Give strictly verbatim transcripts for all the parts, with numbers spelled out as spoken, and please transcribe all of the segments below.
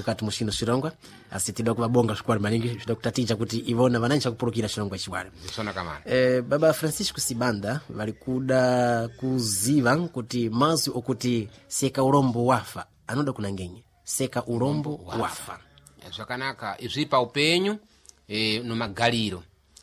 mukati mushino shirongwa asitidwa kubabonga shukwari maningi shida kutaticha kuti ivona vanancha kupurukira shirongwa chiwari zisona kamana eh, baba Francisco Sibanda valikuda kuziva kuti mazi okuti seka urombo wafa anoda kunangenye seka urombo wafa, wafa. Zvakanaka izvipa upenyu e, nomagaliro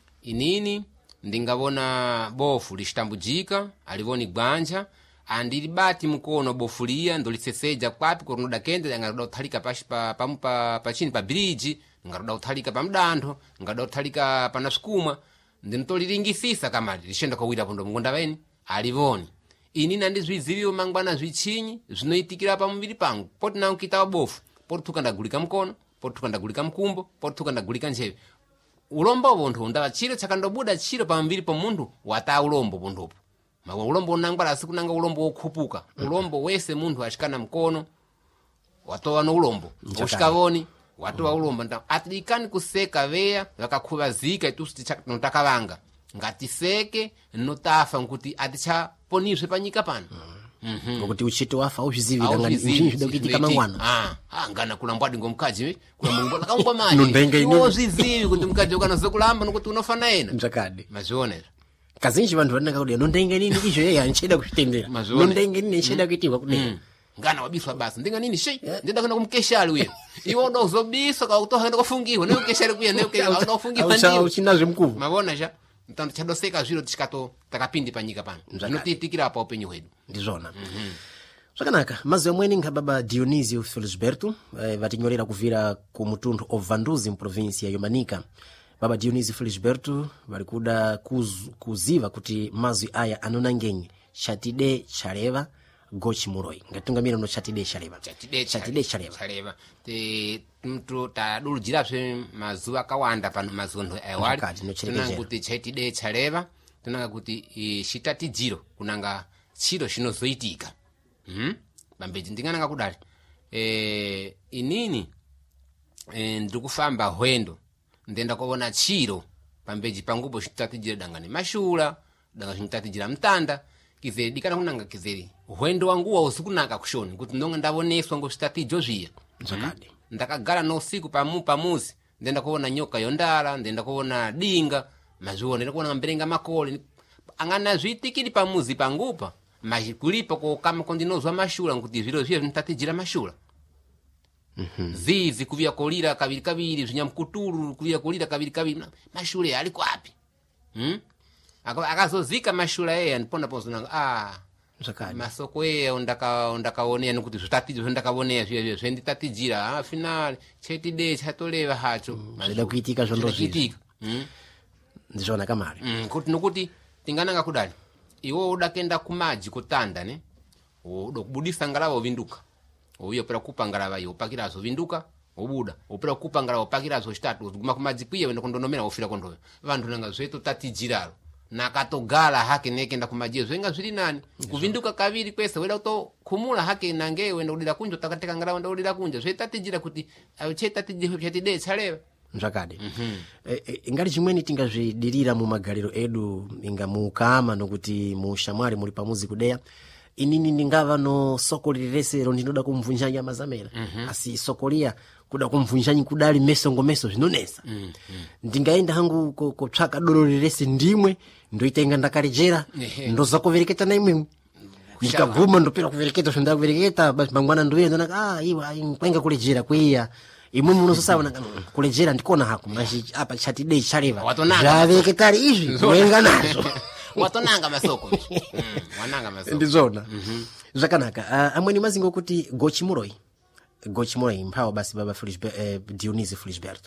inini ndingavona bofu lishitambujika alivoni gwanja andili bati mkono bofulia ndolitseseja kwapi kwa kunoda kende ngaroda uthalika pashi pa, pa, pa, pa chini pa bridge ngaroda uthalika pa mdantho ngaroda uthalika pa nasukumwa ndinotoliringisisa kama lishenda kawira pondo mngonda weni alivoni ini nandizviziviwo mangwana zvichinyi zvinoitikira pa muviri pangu poti nankita bofu poti tukandagulika mkono poti tukandagulika mkumbo poti tukandagulika njeve ulombo bontho ndava chiro chakandobuda chiro pa muviri pa munthu wata ulombo bonthopo mawa ulombo unangwala sikunanga ulombo okhupuka ulombo wese munthu ashikana mkono watowa no ulombo ushikavoni watowa ulombo nda atlikani kuseka veya vakakhuvazika itusti notakavanga ngatiseke notafa nkuti aticha poniswe panyika pano mhm ngokuti uchito wafa uzvizivi ngani uzvizivi kuitika mangwana ah ah ngana kulambwadi ngomkaji kuna mungu lakangwa manje uzvizivi kuti mkaji ukanozokulamba nokuti unofana ena mzakadi maziona kazinji vantu vananga kuti nondenge nini izvo yeye ancheda kuchitendera nondenge nini ncheda kuitirwa kudai ngana wabiswa basi ndinga nini shi ndenda kwenda kumkeshali uye iwo ndo uzobiswa kwa kutoha kwenda kufungiwa ne ukeshali kuya ne ukeshali ndo kufungiwa ndiwo uchinazo mkuvu mabona ja ntando chadoseka zviro tishikato takapindi panyika pano zvinotiitikira apa upenyu hwedu ndizvona zvakanaka mazi amweni ngababa Dionisio Felisberto eh, vatinyorera kuvira ku mutundu ovanduzi mprovinsi ya Yomanika baba Dionisio Felisberto valikuda kuz, kuziva kuti mazi aya anonangenye chatide chareva gochi muroi ngatungamira no chatide chareva chatide chatide chareva chareva te mtu tadulujira zve mazuva kawanda pano mazondo aiwali tunanga kuti chatide chareva tunanga kuti e, shitatijiro kunanga chiro chinozoitika mhm bambeji ndingananga kudali eh inini e, ndikufamba hwendo ndenda kuona chiro pambeji pangubo chitatijira dangani mashula danga chitatijira mtanda kizeri dikana kunanga kizeri hwendo wangu wa usikunaka kushoni kuti ndonga ndavoneswa ngo chitatijo zviya zakadi ndakagara no usiku pamu pamuzi ndenda kuona nyoka yondala ndenda kuona dinga mazuo ndenda kuona mberenga makole angana zvitikiri pamuzi pangupa majikulipa ko kama kondinozwa mashula kuti zviro zviya zvitatijira mashula mhm zizi kuvia kolira kabiri kabiri zvinyamkuturu kuvia kolira kabiri kabiri mashule ali kwapi hm akazozika mashula yeye anipona ponzo ah zakadi masoko yeye ndaka ndakaonea nikuti zvitatidzo ndakaonea zviye zvenditatijira ah final chetide chatoleva hacho zvida kuitika zvondo zviitika hm ndizvona kamari hm kuti nokuti tingananga kudali iwo udakenda kumaji kutanda ne udokubudisa ngalavo vinduka uyo pera kupangalava yo pakirazo vinduka obuda opera kupangalava pakirazo chitatu kuguma kumadzikwiye wenda kondonomera ofira kondoyo vantu nanga zveto tatijiralo nakatogala hake nekenda kumajiyo zvenga zviri nani kuvinduka kaviri kwese weda kuto kumula hake nange wenda udira kunjo takateka ngala wenda udira kunjo zvetatijira kuti chetatijira chetide chareva zvakadi mhm e, e, ingari chimweni tingazvidirira mu magaliro edu inga mukama nokuti mushamwari muri pamuzi kudeya inini ndingava no sokolirese ndinoda kumvunja nyama zamera mm -hmm. asi sokolia kuda kumvunja kudali meso ngomeso zvinonesa mm -hmm. ndingaenda hangu kotsvaka doro rirese ndimwe ndoitenga ndakarejera ndoza kuvereketa na imwe ndikaguma ndopera kuvereketa zvonda kuvereketa basi mangwana ndoenda naka ah iwa nkwenga kurejera kwiya imwe munosasava kurejera ndikona haku mashi apa chatide chareva zvavereketari izvi wenga nazo watonanga masoko mm, wananga masoko ndizona mhm zvakanaka uh, amweni mazingo kuti gochi muroi gochi muroi mphawo basi baba Felisberto eh, Dionisio Felisberto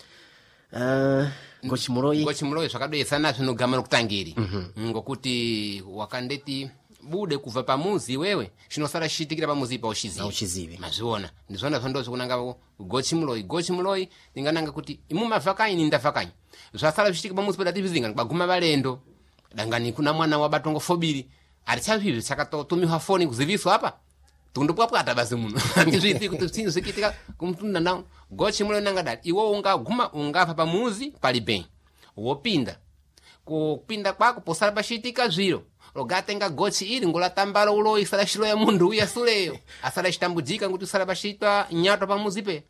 uh, gochi muroi gochi muroi zvakadoyesana zvinogamara kutangiri mm -hmm. ngokuti wakandeti bude kuva pamuzi wewe chinosara chiitikira pamuzi pa uchizivi uchizivi mazviona ndizvona zvondozo kunanga gochi muroi gochi muroi ndingananga kuti imu mavhakanyi ndavhakanyi zvasara zvichitika pamuzi padati vizinga baguma valendo dangani kuna mwana wabatongo fobiri arichavizvi sakatotumiwa foni kuziviswa apa tundopwapwata basi muno ndizviti kuti tsinzi zikitika kumtunda nawo gochi muroi nangadali iwo ungaguma ungafa pamuzi pali ben wopinda kupinda kwako posala pashitika zviro rogatenga gochi iri ngola tambalo ulo isala shilo ya mundu uya suleyo asala chitambujika nguti usala pashitwa nyato pamuzi pe